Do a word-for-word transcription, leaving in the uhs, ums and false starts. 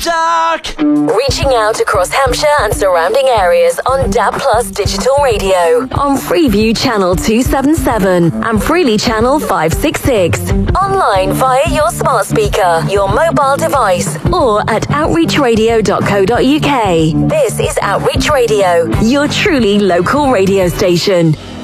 Shark! Reaching out across Hampshire and surrounding areas on D A B Plus Digital Radio. On Freeview Channel two seventy-seven and Freely Channel five sixty-six. Online via your smart speaker, your mobile device, or at outreach radio dot co dot uk. This is Outreach Radio, your truly local radio station.